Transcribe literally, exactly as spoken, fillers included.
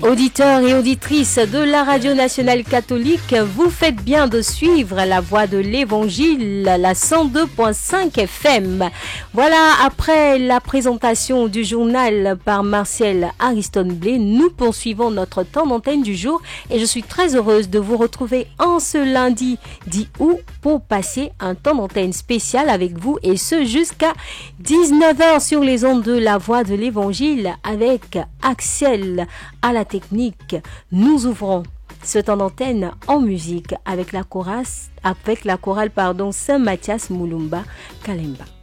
Auditeurs et auditrices de la Radio Nationale Catholique, vous faites bien de suivre la voix de l'Évangile, la cent deux virgule cinq F M. Voilà, après la présentation du journal par Martial Ariston Blé, nous poursuivons notre temps d'antenne du jour et je suis très heureuse de vous retrouver en ce lundi dix août pour passer un temps d'antenne spécial avec vous et ce jusqu'à dix-neuf heures sur les ondes de la voix de l'Évangile avec Axel à la technique. Nous ouvrons ce temps d'antenne en musique avec la chorale, avec la chorale pardon, Saint Mathias Mulumba Kalemba.